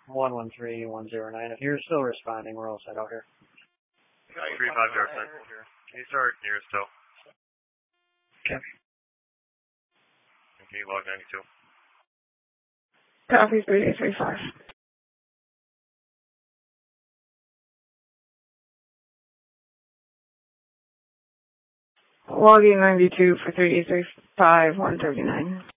113-109. If you're still responding, we're all set out here. 35 Can you start near still? Okay. And can you log 92? Copy 3835. Logging 92 for 3835, 139.